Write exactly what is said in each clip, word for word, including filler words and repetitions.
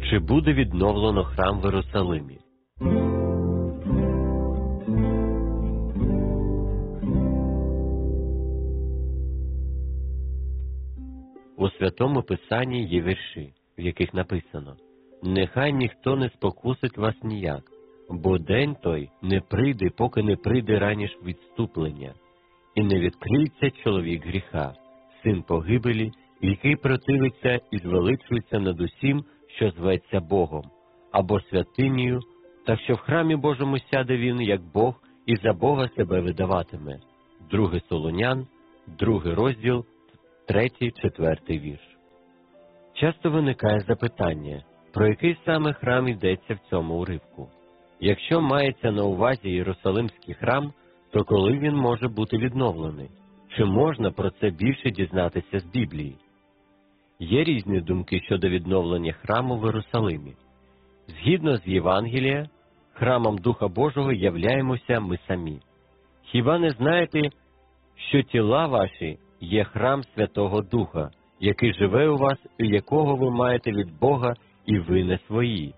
Чи буде відновлено храм в Єрусалимі? У Святому Писанні є вірші, в яких написано: «Нехай ніхто не спокусить вас ніяк, бо день той не прийде, поки не прийде раніш відступлення, і не відкриється чоловік гріха, син погибелі, який противиться і звеличується над усім, що зветься Богом, або святинею, так що в храмі Божому сяде він, як Бог, і за Бога себе видаватиме». Друге Солонян, другий розділ, третій, четвертий вірш. Часто виникає запитання, про який саме храм йдеться в цьому уривку. Якщо мається на увазі Єрусалимський храм, то коли він може бути відновлений? Чи можна про це більше дізнатися з Біблії? Є різні думки щодо відновлення храму в Єрусалимі. Згідно з Євангелія, храмом Духа Божого являємося ми самі. Хіба не знаєте, що тіла ваші є храм Святого Духа, який живе у вас і якого ви маєте від Бога, і ви не свої?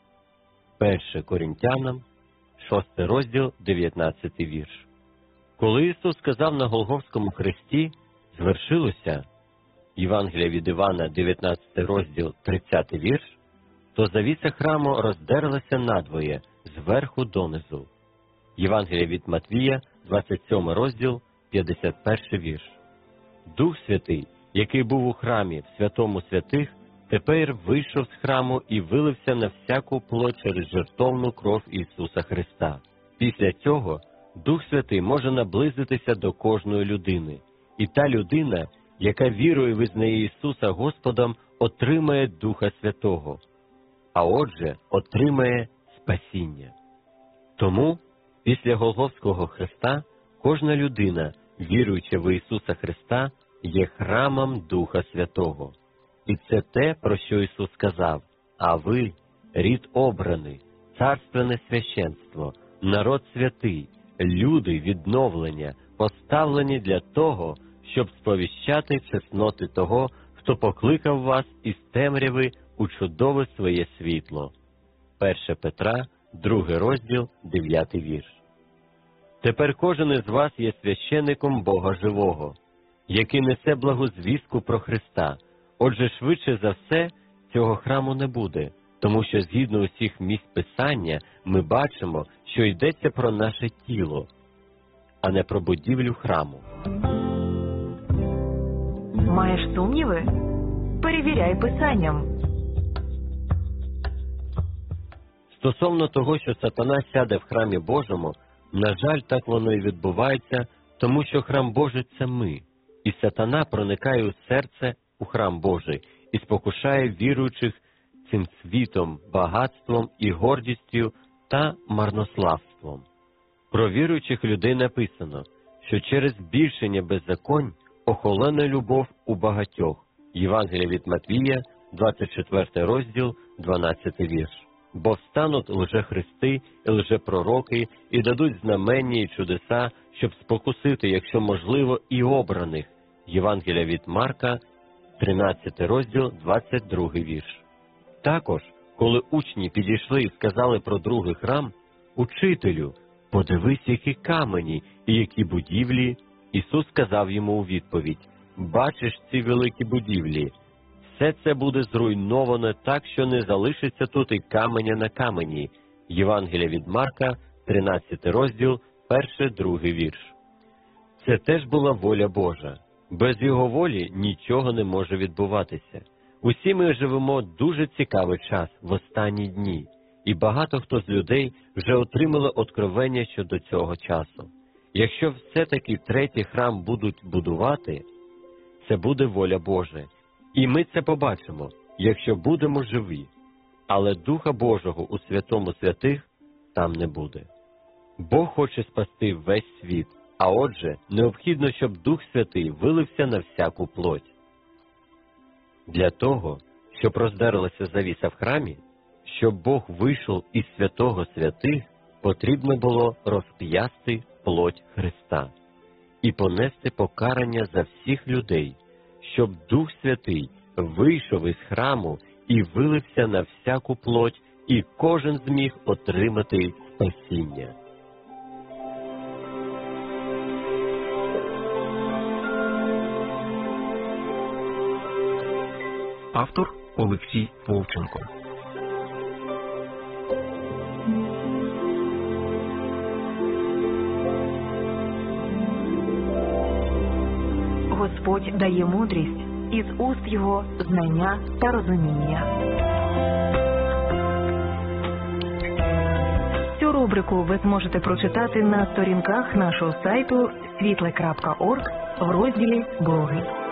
Перше Коринтянам, шостий розділ, дев'ятнадцятий вірш. Коли Ісус сказав на Голгофському хресті «звершилося», Євангелія від Івана, дев'ятнадцятий розділ, тридцятий вірш, то завіса храму роздерлася надвоє, зверху донизу. Євангелія від Матвія, двадцять сьомий розділ, п'ятдесят перший вірш. Дух Святий, який був у храмі в святому святих, тепер вийшов з храму і вилився на всяку плоть через жертовну кров Ісуса Христа. Після цього Дух Святий може наблизитися до кожної людини, і та людина, яка вірує і визнає Ісуса Господом, отримає Духа Святого, а отже, отримає спасіння. Тому, після Голгофського хреста, кожна людина, віруюча в Ісуса Христа, є храмом Духа Святого. І це те, про що Ісус сказав: «А ви – рід обраний, царственне священство, народ святий, люди відновлення, поставлені для того, щоб сповіщати чесноти того, хто покликав вас із темряви у чудове своє світло». Перше Петра, другий розділ, дев'ятий вірш. Тепер кожен із вас є священником Бога живого, який несе благу звістку про Христа. Отже, швидше за все, цього храму не буде, тому що згідно усіх місць Писання ми бачимо, що йдеться про наше тіло, а не про будівлю храму. Маєш сумніви? Перевіряй Писанням. Стосовно того, що сатана сяде в храмі Божому, на жаль, так воно і відбувається, тому що храм Божий – це ми, і сатана проникає у серце, у храм Божий, і спокушає віруючих цим світом, багатством і гордістю та марнославством. Про віруючих людей написано, що через збільшення беззаконь охолоне любов у багатьох. Євангелія від Матвія, двадцять четвертий розділ, дванадцятий вірш. Бо встануть лжехристи і лжепророки, і дадуть знамення і чудеса, щоб спокусити, якщо можливо, і обраних. Євангелія від Марка, тринадцятий розділ, двадцять другий вірш. Також, коли учні підійшли і сказали про другий храм: «Учителю, подивись, які камені і які будівлі», Ісус сказав йому у відповідь: «Бачиш ці великі будівлі? Все це буде зруйновано так, що не залишиться тут і каменя на камені». Євангелія від Марка, тринадцятий розділ, перший, другий вірш. Це теж була воля Божа. Без Його волі нічого не може відбуватися. Усі ми живемо дуже цікавий час в останні дні, і багато хто з людей вже отримали откровення щодо цього часу. Якщо все-таки третій храм будуть будувати, це буде воля Божа. І ми це побачимо, якщо будемо живі. Але Духа Божого у святому святих там не буде. Бог хоче спасти весь світ, а отже, необхідно, щоб Дух Святий вилився на всяку плоть. Для того, щоб роздерлася завіса в храмі, щоб Бог вийшов із святого святих, потрібно було розп'ясти плоть Христа і понести покарання за всіх людей, щоб Дух Святий вийшов із храму і вилився на всяку плоть, і кожен зміг отримати спасіння. Автор Олексій Вовченко. Господь дає мудрість, із уст його знання та розуміння. Цю рубрику ви зможете прочитати на сторінках нашого сайту світле крапка орг в розділі «Блоги».